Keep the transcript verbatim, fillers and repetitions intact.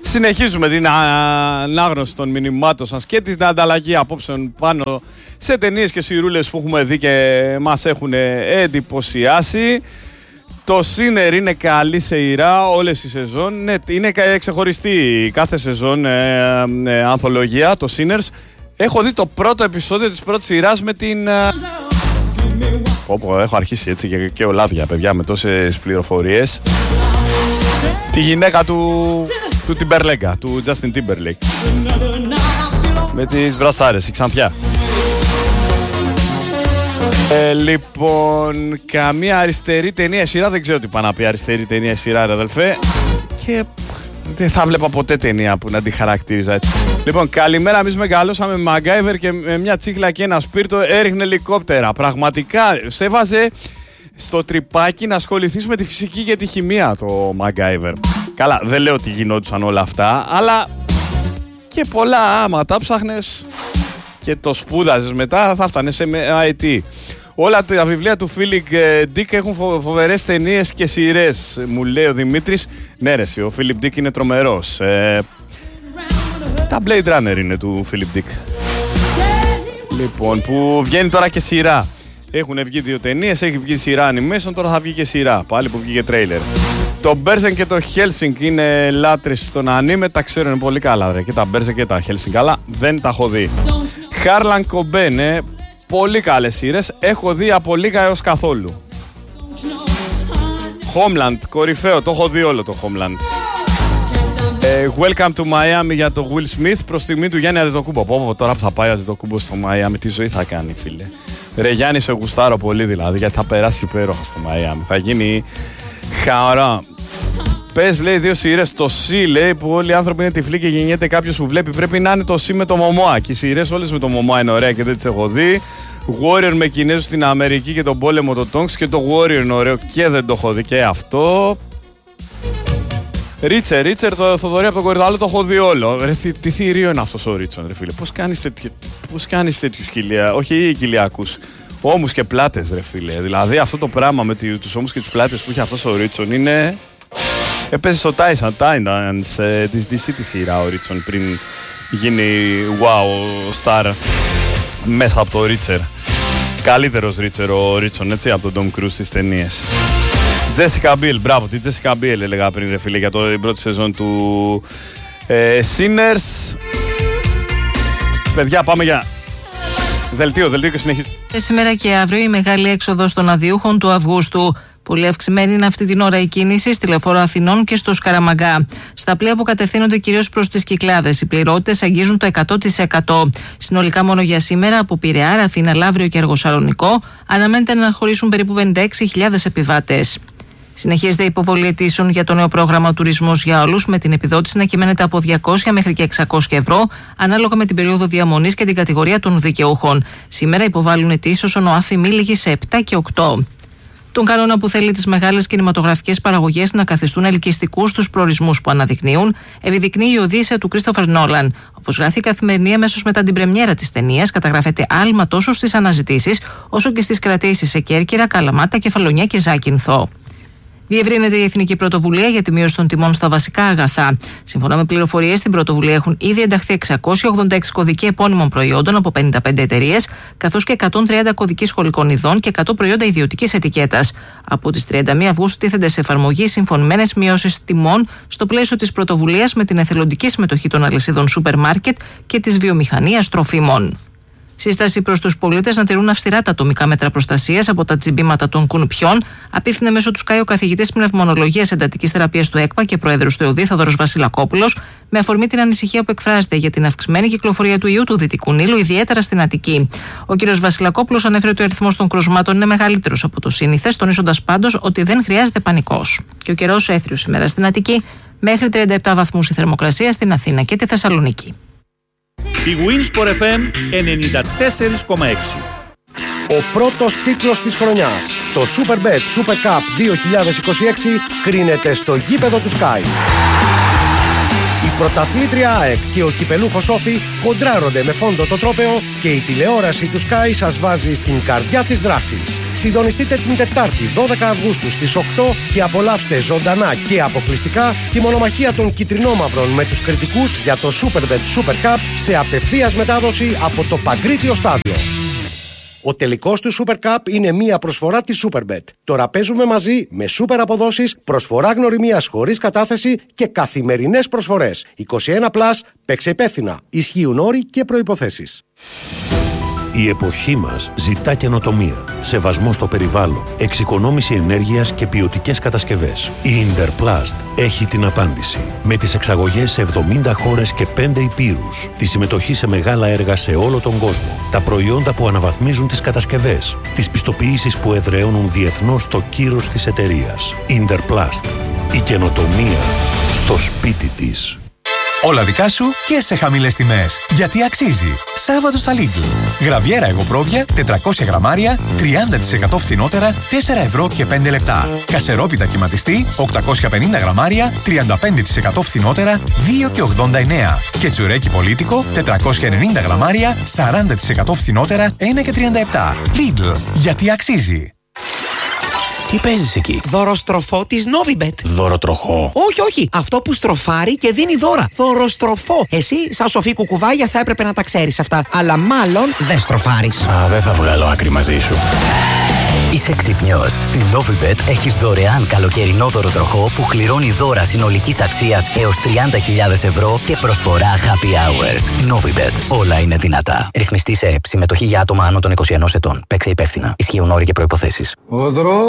Συνεχίζουμε την ανάγνωση των μηνυμάτων σας και την ανταλλαγή απόψεων πάνω σε ταινίες και σειρούλες που έχουμε δει και μας έχουν εντυπωσιάσει. Το Sinner είναι καλή σειρά όλες οι σεζόν. Ναι, είναι ξεχωριστή κάθε σεζόν ε, ε, ανθολογία, το Sinners. Έχω δει το πρώτο επεισόδιο της πρώτης σειράς με την... Ε... Πω, έχω αρχίσει έτσι και, και ολάδια, παιδιά, με τόσες πληροφορίες. Τη γυναίκα του, του Timberlake, του Justin Timberlake. Με τις μπρασάρες, η Ξανθιά. Ε, λοιπόν, καμία αριστερή ταινία σειρά, δεν ξέρω τι πάει να πει αριστερή ταινία σειρά, ρε αδελφέ. Και δεν θα βλέπα ποτέ ταινία που να τη χαρακτήριζα έτσι. Λοιπόν, καλημέρα, εμείς μεγαλώσαμε με MacGyver και με μια τσίχλα και ένα σπίρτο έριχνε ελικόπτερα. Πραγματικά, σε έβαζε στο τρυπάκι να ασχοληθείς με τη φυσική και τη χημεία το MacGyver. Καλά, δεν λέω ότι γινόντουσαν όλα αυτά, αλλά και πολλά άμα τα ψάχνες και το σπούδαζες μετά θα φτάνες σε άι τι. Όλα τα βιβλία του Φίλιπ Ντίκ έχουν φοβερές ταινίες και σειρές, μου λέει ο Δημήτρης. Ναι ρε εσύ, ο Φίλιπ Ντίκ είναι τρομερός. Ε, τα Blade Runner είναι του Φίλιπ Ντίκ. Λοιπόν, που βγαίνει τώρα και σειρά. Έχουν βγει δύο ταινίες, έχει βγει σειρά animation, τώρα θα βγει και σειρά, πάλι που βγήκε τρέιλερ. Το Berserk και το Hellsing είναι λάτρεις στον ανίμε, τα ξέρουν πολύ καλά ρε, και τα Berserk και τα Hellsing, αλλά δεν τα έχω δει. Harlan Coben, ε, πολύ καλές σειρές, έχω δει από λίγα έως καθόλου. Homeland, κορυφαίο, το έχω δει όλο το Homeland. Ε, welcome to Miami για το Will Smith, προς τιμή του Γιάννη Αντετοκούμπο. Πω, τώρα που θα πάει ο Αντετοκούμπο στο Miami, τι ζωή θα κάνει φίλε. Ρε Γιάννη, σε γουστάρω πολύ δηλαδή, γιατί θα περάσει υπέροχα στο Miami. Θα γίνει χαρά. Πες, λέει, δύο σειρές. Το C, λέει, που όλοι οι άνθρωποι είναι τυφλοί και γεννιέται κάποιος που βλέπει. Πρέπει να είναι το C με το Momoa. Και οι σειρές όλες με το Momoa είναι ωραία και δεν τις έχω δει. Warrior με Κινέζους στην Αμερική και τον πόλεμο το Tonks. Και το Warrior είναι ωραίο και δεν το έχω δει και αυτό. Ρίτσερ, Ρίτσερ, το Θοδωρή από τον Κορυδαλό το έχω δει όλο. Ρε, τι, τι θηρίο είναι αυτός ο Ρίτσον, ρε φίλε. Πώς κάνεις, τέτοιο, πώς κάνεις τέτοιους κοιλιά, όχι κοιλιακούς, ώμους και πλάτες, ρε φίλε. Δηλαδή αυτό το πράγμα με τους ώμους και τις πλάτες που είχε αυτός ο Ρίτσον είναι... Έπαιζε στο Tyson Titans ε, της ντι σι τη σειρά ο Ρίτσον πριν γίνει wow star μέσα από το Ρίτσερ. Καλύτερος Ρίτσερ ο Ρίτσον, έτσι, από τον Tom Cruise στις ταινίες. Jessica Biel, μπράβο, τη Jessica Biel έλεγα πριν ρε φίλε για το, την πρώτη σεζόν του ε, Sinners. Παιδιά, πάμε για δελτίο, δελτίο και συνεχίζουμε. Σήμερα και αύριο η μεγάλη έξοδος των αδειούχων του Αυγούστου. Πολύ αυξημένη είναι αυτή την ώρα η κίνηση στη Λεωφόρο Αθηνών και στο Σκαραμαγκά. Στα πλοία που κατευθύνονται κυρίως προς τις Κυκλάδες, οι πληρότητες αγγίζουν το εκατό τοις εκατό. Συνολικά, μόνο για σήμερα, από Πειραιά, Ραφίνα, Λαύριο και Αργοσαλονικό, αναμένεται να χωρίσουν περίπου πενήντα έξι χιλιάδες επιβάτες. Συνεχίζεται η υποβολή αιτήσεων για το νέο πρόγραμμα Τουρισμός για Όλους, με την επιδότηση να κυμαίνεται από διακόσια μέχρι και εξακόσια ευρώ, ανάλογα με την περίοδο διαμονής και την κατηγορία των δικαιούχων. Σήμερα υποβάλλουν αιτήσεις όσον ο ΑΦΗ μίληγε σε επτά και οκτώ. Τον κανόνα που θέλει τις μεγάλες κινηματογραφικές παραγωγές να καθιστούν ελκυστικούς τους προορισμούς που αναδεικνύουν, επιδεικνύει η Οδύσσεια του Κρίστοφερ Νόλαν. Όπως γράφει η Καθημερινή, αμέσως μετά την πρεμιέρα της ταινίας, καταγράφεται άλμα τόσο στις αναζητήσεις, όσο και στις κρατήσεις σε Κέρκυρα, Καλαμάτα, Κεφαλονιά και Ζάκυνθο. Διευρύνεται η Εθνική Πρωτοβουλία για τη μείωση των τιμών στα βασικά αγαθά. Σύμφωνα με πληροφορίες, στην πρωτοβουλία έχουν ήδη ενταχθεί εξακόσιοι ογδόντα έξι κωδικοί επώνυμων προϊόντων από πενήντα πέντε εταιρείες, καθώς και εκατόν τριάντα κωδικοί σχολικών ειδών και εκατό προϊόντα ιδιωτικής ετικέτας. Από τις τριάντα μία Αυγούστου τίθενται σε εφαρμογή συμφωνημένες μειώσεις τιμών στο πλαίσιο της πρωτοβουλίας με την εθελοντική συμμετοχή των αλυσίδων σούπερ μάρκετ και της βιομηχανίας τροφίμων. Σύσταση προς τους πολίτες να τηρούν αυστηρά τα ατομικά μέτρα προστασίας από τα τσιμπήματα των κουνουπιών, απίφθινε μέσω του ΣΚΑΙ ο καθηγητής πνευμονολογίας εντατικής θεραπείας του ΕΚΠΑ και πρόεδρος του ΕΟΔΗ, Θόδωρος Βασιλακόπουλος, με αφορμή την ανησυχία που εκφράζεται για την αυξημένη κυκλοφορία του ιού του Δυτικού Νείλου, ιδιαίτερα στην Αττική. Ο κ. Βασιλακόπουλος ανέφερε ότι ο αριθμός των κρουσμάτων είναι μεγαλύτερος από το σύνηθες, τονίζοντας πάντως ότι δεν χρειάζεται πανικός. Και ο καιρός έθριος σήμερα στην Αττική, μέχρι τριάντα επτά βαθμούς η θερμοκρασία στην Αθήνα και τη Θεσσαλονίκη. Η Winsport εφ εμ ενενήντα τέσσερα κόμμα έξι. Ο πρώτος τίτλος της χρονιάς, το Superbet Super Cup δύο χιλιάδες είκοσι έξι, κρίνεται στο γήπεδο του Sky. Η πρωταθλήτρια ΑΕΚ και ο κυπελούχος Όφη κοντράρονται με φόντο το τρόπαιο και η τηλεόραση του Sky σας βάζει στην καρδιά της δράσης. Συντονιστείτε την Τετάρτη δώδεκα Αυγούστου στις οκτώ και απολαύστε ζωντανά και αποκλειστικά τη μονομαχία των κιτρινόμαυρων με τους κριτικούς για το Superbet Super Cup σε απευθείας μετάδοση από το Παγκρίτιο Στάδιο. Ο τελικός του Super Cup είναι μία προσφορά της Superbet. Τώρα παίζουμε μαζί με super αποδόσεις, προσφορά γνωριμίας χωρίς κατάθεση και καθημερινές προσφορές. είκοσι ένα συν, παίξε υπεύθυνα. Ισχύουν όροι και προϋποθέσεις. Η εποχή μας ζητά καινοτομία, σεβασμό στο περιβάλλον, εξοικονόμηση ενέργειας και ποιοτικές κατασκευές. Η Interplast έχει την απάντηση. Με τις εξαγωγές σε εβδομήντα χώρες και πέντε υπήρους, τη συμμετοχή σε μεγάλα έργα σε όλο τον κόσμο, τα προϊόντα που αναβαθμίζουν τις κατασκευές, τις πιστοποιήσεις που εδραιώνουν διεθνώς το κύρος της εταιρείας. Interplast. Η καινοτομία στο σπίτι της. Όλα δικά σου και σε χαμηλές τιμές. Γιατί αξίζει. Σάββατο στα Lidl. Γραβιέρα εγωπρόβια τετρακόσια γραμμάρια, τριάντα τοις εκατό φθηνότερα, τέσσερα ευρώ και πέντε λεπτά. Κασερόπιτα κυματιστή, οκτακόσια πενήντα γραμμάρια, τριάντα πέντε τοις εκατό φθηνότερα, δύο και ογδόντα εννέα. Και τσουρέκι πολίτικο, τετρακόσια ενενήντα γραμμάρια, σαράντα τοις εκατό φθηνότερα, ένα και τριάντα επτά. Lidl. Γιατί αξίζει. Τι παίζεις εκεί? Δωροστροφό της Novibet. Δωροτροχό? Όχι, όχι. Αυτό που στροφάρει και δίνει δώρα. Δωροστροφό. Εσύ, σαν σοφή κουκουβάγια, θα έπρεπε να τα ξέρεις αυτά. Αλλά μάλλον δεν στροφάρεις. Α, δεν θα βγάλω άκρη μαζί σου. Είσαι ξυπνιός. Στην Novibet έχεις δωρεάν καλοκαιρινό δωροτροχό που κληρώνει δώρα συνολικής αξίας έως τριάντα χιλιάδες ευρώ και προσφορά happy hours. Novibet. Όλα είναι δυνατά. Ρυθμιστή σε ΕΠ. Συμμετοχή για άτομα άνω των είκοσι ενός ετών. Παίξε υπεύθυνα. Ισχύουν όροι και προϋποθέσεις. Ο δρόμος